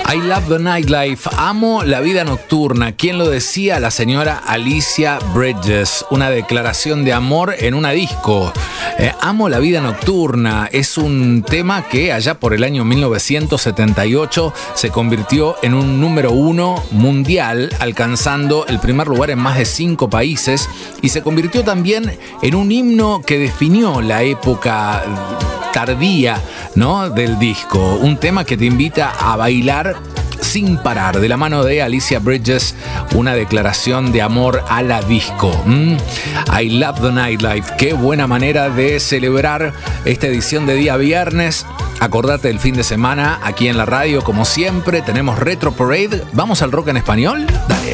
I love the nightlife, amo la vida nocturna. ¿Quién lo decía? La señora Alicia Bridges. Una declaración de amor en una disco. Amo la vida nocturna es un tema que allá por el año 1978 se convirtió en un número 1 mundial, alcanzando el primer lugar en más de 5 países, y se convirtió también en un himno que definió la época tardía, ¿no?, del disco. Un tema que te invita a bailar sin parar, de la mano de Alicia Bridges, una declaración de amor a la disco. I love the nightlife. Qué buena manera de celebrar esta edición de día viernes. Acordate del fin de semana aquí en la radio, como siempre. Tenemos Retro Parade. ¿Vamos al rock en español? Dale.